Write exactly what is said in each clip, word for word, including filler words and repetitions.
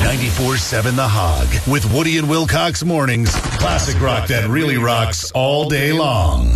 ninety-four seven The Hog with Woody and Wilcox mornings. Classic rock that really rocks all day long.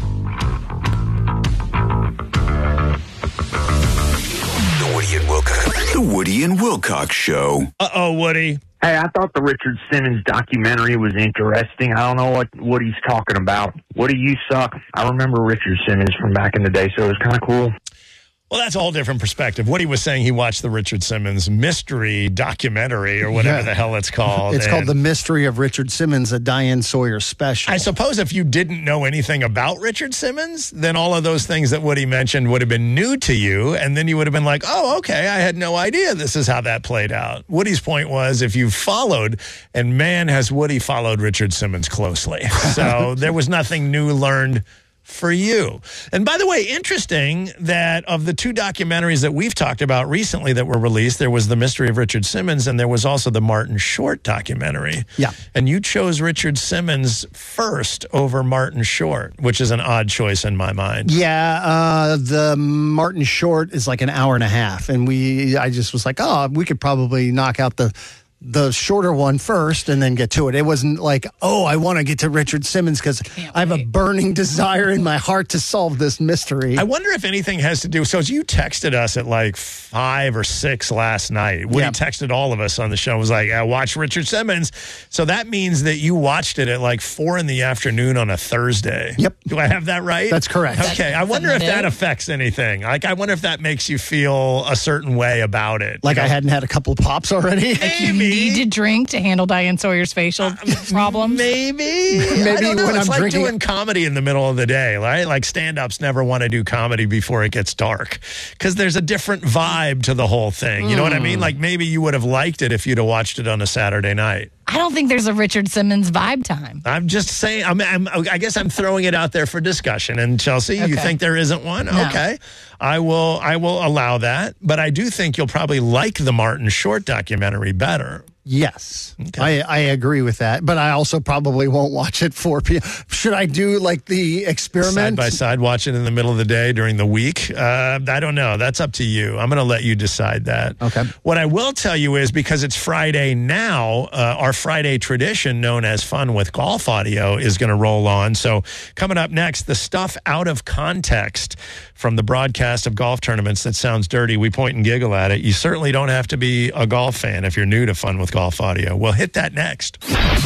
The Woody and Wilcox. The Woody and Wilcox Show. Uh-oh, Woody. Hey, I thought the Richard Simmons documentary was interesting. I don't know what, what he's talking about. Woody, you suck. I remember Richard Simmons from back in the day, so it was kind of cool. Well, that's a whole different perspective. Woody was saying he watched the Richard Simmons mystery documentary or whatever Yeah. the hell it's called. It's and called The Mystery of Richard Simmons, a Diane Sawyer special. I suppose if you didn't know anything about Richard Simmons, then all of those things that Woody mentioned would have been new to you, and then you would have been like, oh, okay, I had no idea this is how that played out. Woody's point was if you followed, and man, has Woody followed Richard Simmons closely. So there was nothing new learned for you. And by the way, interesting that of the two documentaries that we've talked about recently that were released, there was The Mystery of Richard Simmons and there was also the Martin Short documentary. Yeah. And you chose Richard Simmons first over Martin Short, which is an odd choice in my mind. Yeah, uh, the Martin Short is like an hour and a half, and we, I just was like, oh, we could probably knock out the the shorter one first and then get to it. It wasn't like, oh, I want to get to Richard Simmons because I have a burning desire in my heart to solve this mystery. I wonder if anything has to do. So you texted us at like five or six last night. Woody Yep. texted all of us on the show. Was like, I watched Richard Simmons. So that means that you watched it at like four in the afternoon on a Thursday. Yep. Do I have that right? That's correct. Okay. I wonder if that affects anything. Like, I wonder if that makes you feel a certain way about it. Like You know? I hadn't had a couple of pops already. Maybe. Need to drink to handle Diane Sawyer's facial problems? Maybe. Maybe I don't know. when It's I'm like drinking- doing comedy in the middle of the day, right? Like stand-ups never want to do comedy before it gets dark because there's a different vibe to the whole thing. You know what I mean? Like maybe you would have liked it if you'd have watched it on a Saturday night. I don't think there's a Richard Simmons vibe time. I'm just saying, I'm, I'm, I guess I'm throwing it out there for discussion. And Chelsea, you Okay. think there isn't one? No. Okay. I will, I will allow that. But I do think you'll probably like the Martin Short documentary better. Yes, I, I agree with that, but I also probably won't watch it four p.m. Should I do like the experiment? Side by side, watch it in the middle of the day during the week. Uh, I don't know. That's up to you. I'm going to let you decide that. Okay. What I will tell you is because it's Friday now, uh, our Friday tradition known as Fun with Golf Audio is going to roll on. So coming up next, the stuff out of context from the broadcast of golf tournaments that sounds dirty. We point and giggle at it. You certainly don't have to be a golf fan if you're new to Fun with Golf Audio. We'll hit that next.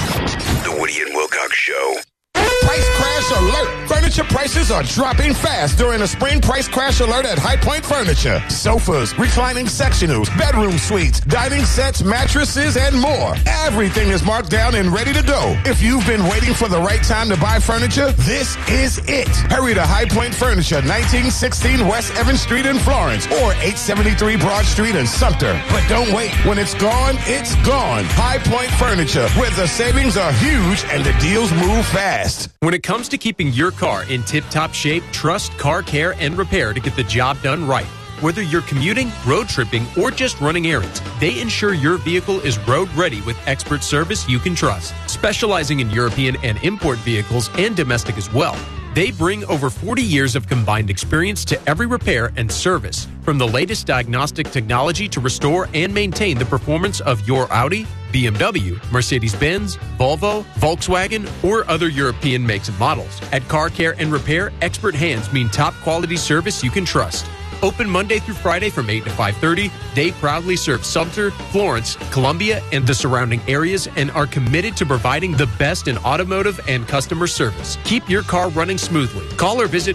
The Woody and Wilcox Show. Price crash alert. Furniture prices are dropping fast during a spring price crash alert at High Point Furniture. Sofas, reclining sectionals, bedroom suites, dining sets, mattresses, and more. Everything is marked down and ready to go. If you've been waiting for the right time to buy furniture, this is it. Hurry to High Point Furniture, nineteen sixteen West Evans Street in Florence or eight seventy-three Broad Street in Sumter. But don't wait. When it's gone, it's gone. High Point Furniture, where the savings are huge and the deals move fast. When it comes to keeping your car in tip-top shape, trust Car Care and Repair to get the job done right. Whether you're commuting, road tripping, or just running errands, they ensure your vehicle is road ready with expert service you can trust. Specializing in European and import vehicles and domestic as well, they bring over forty years of combined experience to every repair and service, from the latest diagnostic technology to restore and maintain the performance of your Audi, B M W, Mercedes-Benz, Volvo, Volkswagen, or other European makes and models. At Car Care and Repair, expert hands mean top quality service you can trust. Open Monday through Friday from eight to five thirty, they proudly serve Sumter, Florence, Columbia, and the surrounding areas and are committed to providing the best in automotive and customer service. Keep your car running smoothly. Call or visit